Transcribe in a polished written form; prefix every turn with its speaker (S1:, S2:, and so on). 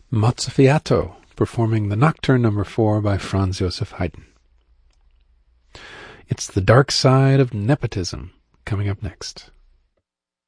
S1: Mozzafiato, performing the Nocturne No. 4 by Franz Joseph Haydn. It's The Dark Side of Nepotism, coming up next.